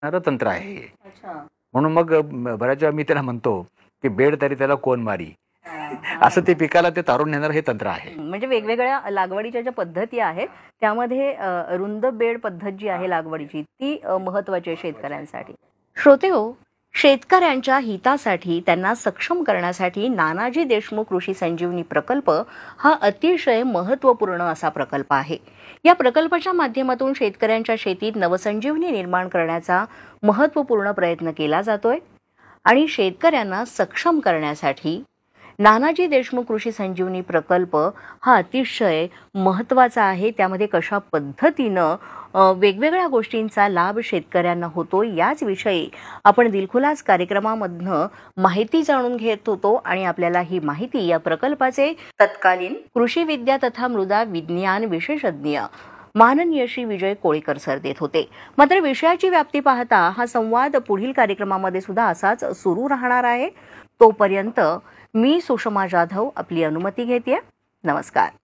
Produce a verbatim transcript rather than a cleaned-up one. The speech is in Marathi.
असणारं तंत्र आहे हे. अच्छा. म्हणून मग अ, बऱ्याच वेळा मी त्याला म्हणतो की बेड तरी त्याला कोण मारी, असं ते पिकाला ते तारून नेणार हे तंत्र आहे. म्हणजे वेगवेगळ्या लागवडीच्या ज्या पद्धती आहेत त्यामध्ये अ, रुंद बेड पद्धत जी आहे लागवडीची ती अ, महत्त्वाची आहे शेतकऱ्यांसाठी. श्रोते हो, शेतकऱ्यांच्या हितासाठी त्यांना सक्षम करण्यासाठी नानाजी देशमुख कृषी संजीवनी प्रकल्प हा अतिशय महत्त्वपूर्ण असा प्रकल्प आहे. या प्रकल्पाच्या माध्यमातून शेतकऱ्यांच्या शेतीत नवसंजीवनी निर्माण करण्याचा महत्त्वपूर्ण प्रयत्न केला जातोय आणि शेतकऱ्यांना सक्षम करण्यासाठी नानाजी देशमुख कृषी संजीवनी प्रकल्प हा अतिशय महत्त्वाचा आहे. त्यामध्ये कशा पद्धतीनं अ, वेगवेगळ्या गोष्टींचा लाभ शेतकऱ्यांना होतो याच विषयी आपण दिलखुलास कार्यक्रमामधनं माहिती जाणून घेत होतो आणि आपल्याला ही माहिती या प्रकल्पाचे तत्कालीन कृषी विद्या तथा मृदा विज्ञान विशेषज्ञ माननीय श्री विजय कोळीकर सर देत होते. मात्र विषयाची व्याप्ती पाहता हा संवाद पुढील कार्यक्रमामध्ये सुद्धा असाच सुरू राहणार आहे. तोपर्यंत मी सुषमा जाधव आपली अनुमती घेते. नमस्कार.